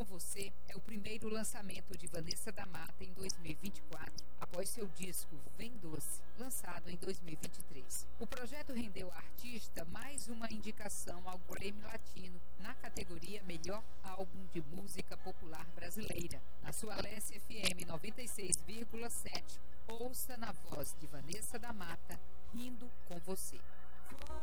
com Você é o primeiro lançamento de Vanessa da Mata em 2024, após seu disco Vem Doce, lançado em 2023. O projeto rendeu à artista mais uma indicação ao Grammy Latino na categoria Melhor Álbum de Música Popular Brasileira. Na sua Alessia FM 96,7, ouça na voz de Vanessa da Mata, Rindo com Você.